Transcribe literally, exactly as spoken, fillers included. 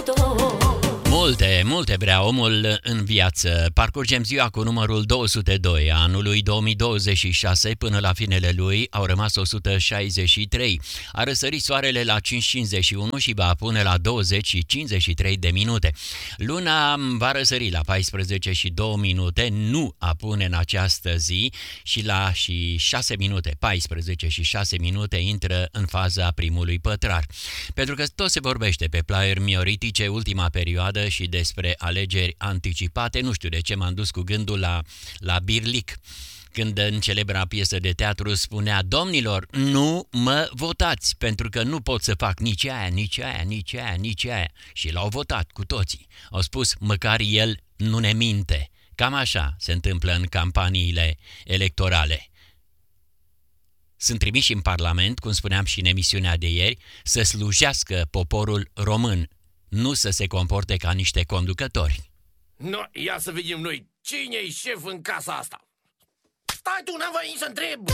Multe, multe vrea omul în viață. Parcurgem ziua cu numărul două sute doi a anului două mii douăzeci și șase. Până la finele lui au rămas o sută șaizeci și trei. A răsărit soarele la cinci cincizeci și unu și va apune la douăzeci și cincizeci și trei de minute. Luna va răsări la paisprezece și două minute, nu apune în această zi, și la și șase minute, paisprezece și șase minute, intră în faza primului pătrar. Pentru că tot se vorbește pe plaiuri mioritice ultima perioadă și despre alegeri anticipate, nu știu de ce m-am dus cu gândul la, la Birlic, când în celebra piesă de teatru spunea: domnilor, nu mă votați, pentru că nu pot să fac nici aia, nici aia, nici aia, nici aia. Și l-au votat cu toții. Au spus: măcar el nu ne minte. Cam așa se întâmplă în campaniile electorale. Sunt trimiși în Parlament, cum spuneam și în emisiunea de ieri, să slujească poporul român, nu să se comporte ca niște conducători. No, ia să vedem noi cine e șef în casa asta. Stai tu, n-am venit să întreb.